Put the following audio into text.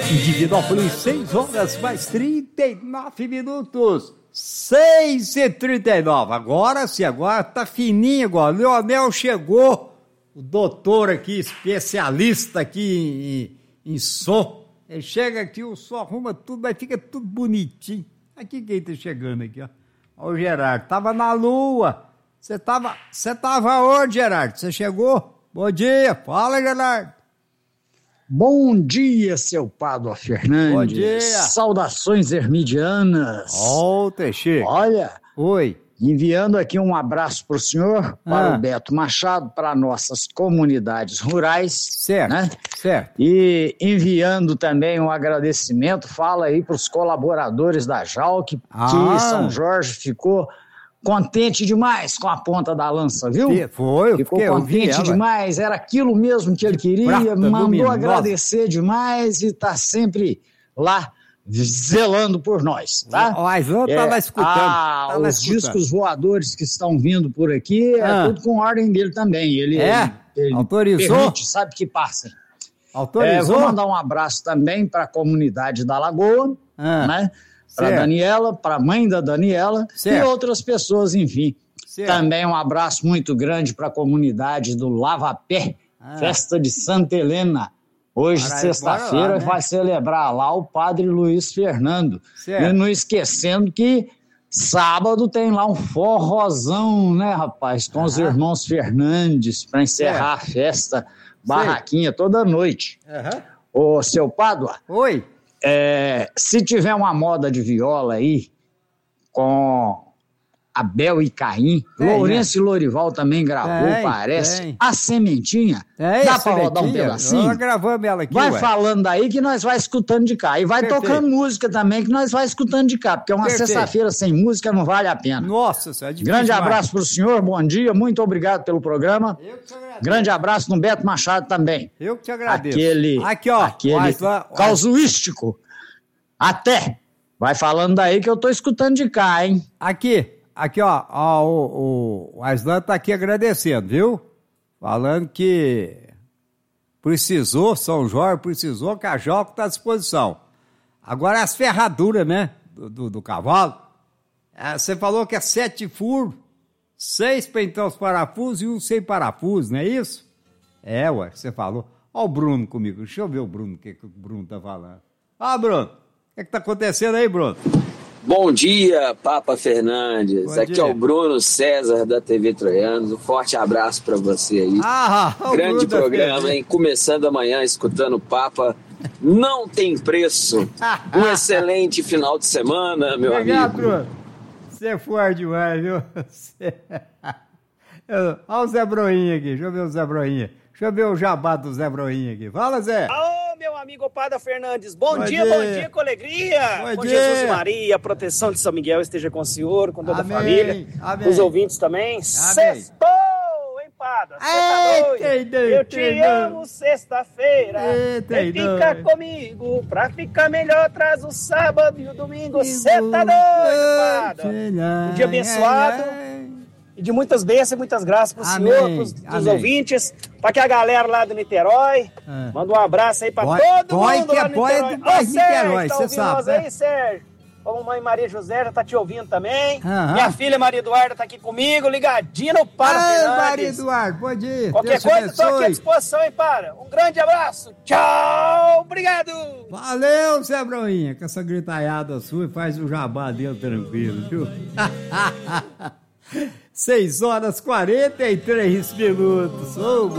Indivinópolis, 6 horas mais 39 minutos. 6h39. Agora sim, agora tá fininho agora. Leonel chegou, o doutor aqui, especialista aqui em som. Ele chega aqui, o som arruma tudo, mas fica tudo bonitinho. Aqui quem tá chegando aqui, ó. Ó, o Gerardo, tava na lua. Você tava onde, Gerardo? Você chegou? Bom dia, fala, Gerardo. Bom dia, seu Pádua Fernandes. Bom dia. Saudações hermidianas. Ó, Teixeira. Olha, Oi. enviando aqui um abraço para o senhor, para o Beto Machado, para nossas comunidades rurais. Certo, né? certo. E enviando também um agradecimento, fala aí para os colaboradores da JALC, que São Jorge ficou contente demais com a ponta da lança, viu? Ficou contente demais, era aquilo mesmo que ele queria, mandou agradecer demais e tá sempre lá zelando por nós, tá? Mas eu tava escutando. Os discos voadores que estão vindo por aqui, é tudo com ordem dele também. Ele autorizou? Permite, sabe que passem. Autorizou? Vou mandar um abraço também para a comunidade da Lagoa, né? Para Daniela, para a mãe da Daniela e outras pessoas, enfim. Também um abraço muito grande para a comunidade do Lava Pé, Festa de Santa Helena. Hoje, sexta-feira, vai celebrar lá o Padre Luiz Fernando. E não esquecendo que sábado tem lá um forrozão, né, rapaz? Com os irmãos Fernandes, para encerrar a festa, barraquinha toda noite. Ô, seu Pádua. Oi. Se tiver uma moda de viola aí, com Abel e Caim, Lourenço e Lorival também gravou, parece. A Sementinha, dá pra rodar um pedacinho? Nós gravamos ela aqui, vai falando aí que nós vai escutando de cá. E vai tocando música também que nós vai escutando de cá, porque uma sexta-feira sem música não vale a pena. Nossa, isso é difícil. Grande abraço pro senhor, bom dia, muito obrigado pelo programa. Eu que te agradeço. Grande abraço no Beto Machado também. Eu que te agradeço. Aquele casuístico. Até. Vai falando daí que eu tô escutando de cá, hein? Aqui, ó, o Aslan tá aqui agradecendo, viu? Falando que São Jorge precisou, que a JALC tá à disposição. Agora as ferraduras, né, do cavalo, você falou que é 7 furos, 6 para entrar os parafusos e 1 sem parafuso, não é isso? Ué, você falou. Ó o Bruno comigo, deixa eu ver o Bruno, o que o Bruno tá falando. Bruno, o que tá acontecendo aí, Bruno? Bom dia, Papa Fernandes. Bom Aqui dia. é o Bruno César da TV Troianos. Um forte abraço para você aí. Grande programa, hein? Começando amanhã, escutando o Papa. Não tem preço. Um excelente final de semana, meu Obrigado, amigo. Bruno. Você foi demais, viu? Olha o Zé Broinha aqui. Deixa eu ver o Zé Broinha. Deixa eu ver o jabá do Zé Broinha aqui. Fala, Zé. Meu amigo Pádua Fernandes, bom dia com alegria, com Jesus e Maria, a proteção de São Miguel esteja com o senhor, com toda a família, com os ouvintes também. Sextou, hein, Pádua? Eu te amo, sexta-feira, vem ficar comigo, pra ficar melhor, traz o sábado e o domingo, cê tá doido, Pádua? Um dia abençoado. E de muitas bênçãos e muitas graças pro senhor, pros ouvintes, pra que a galera lá do Niterói, manda um abraço aí pra todo mundo lá do Niterói. Ô, Sérgio, tá ouvindo nós aí, Sérgio? A mamãe Maria José já tá te ouvindo também. Minha filha Maria Eduarda tá aqui comigo, ligadinha no Pádua Fernandes. Maria Eduarda, bom dia. Qualquer coisa, tô aqui à disposição, hein, Para? Um grande abraço. Tchau, obrigado. Valeu, Zé Broinha, com essa gritalhada sua e faz o jabá dele tranquilo, viu? 6 horas 43 minutos.